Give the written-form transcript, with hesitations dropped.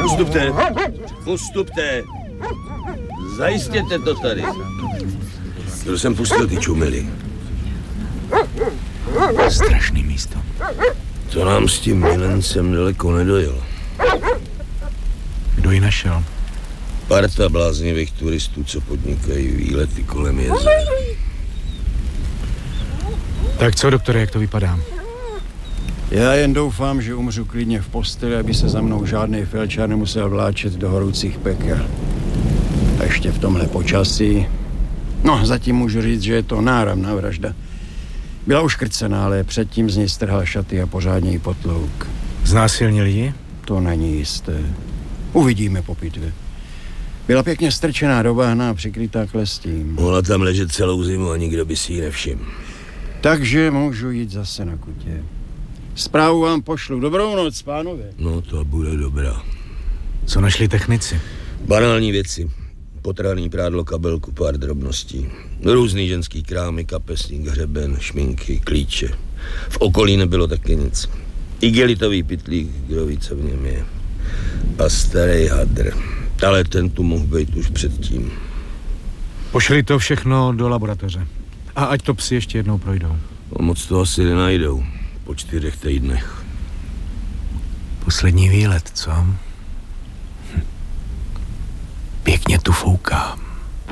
Ustupte. Zajistěte to tady. Kdo jsem pustil ty čumely? Strašný místo. To nám s tím milencem daleko nedojelo. Kdo ji našel? Parta bláznivých turistů, co podnikají výlety kolem jezera. Tak co, doktore, jak to vypadá? Já jen doufám, že umřu klidně v posteli, aby se za mnou žádný felčar nemusel vláčet do horoucích pekel. A ještě v tomhle počasí. No, zatím můžu říct, že je to náramná vražda. Byla uškrcená, ale předtím z ní strhal šaty a pořádně jí potlouk. Znásilnili ji? To není jisté. Uvidíme po pitvě. Byla pěkně strčená do bahna a přikrytá klestím. Mohla tam ležet celou zimu a nikdo by si ji nevšiml. Takže můžu jít zase na kutě. Zprávu vám pošlu. Dobrou noc, pánové. No, to bude dobrá. Co našli technici? Banální věci. Potravný prádlo, kabelku, pár drobností. Různý ženský krámy, kapesník, hřeben, šminky, klíče. V okolí nebylo taky nic. Igelitový pytlík, kdo ví, co v něm je. A starý hadr. Ale ten tu mohl být už předtím. Pošli to všechno do laboratoře. A ať to psi ještě jednou projdou. A moc to asi nenajdou. Po 4 týdnech. Poslední výlet, co? Pěkně tu fouká.